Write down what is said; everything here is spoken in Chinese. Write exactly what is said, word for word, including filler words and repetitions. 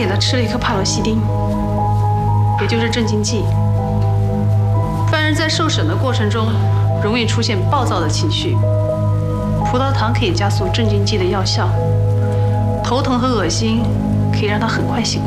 给他吃了一颗帕罗西汀，也就是镇静剂。犯人在受审的过程中容易出现暴躁的情绪，葡萄糖可以加速镇静剂的药效，头疼和恶心可以让他很快醒。